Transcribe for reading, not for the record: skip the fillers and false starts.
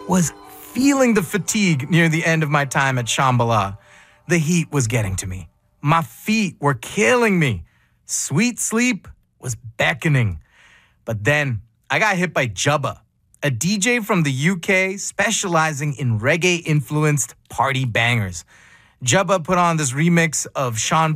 was feeling the fatigue near the end of my time at Shambhala. The heat was getting to me. My feet were killing me. Sweet sleep was beckoning. But then I got hit by Jubba, a DJ from the UK specializing in reggae-influenced party bangers. Jubba put on this remix of Sean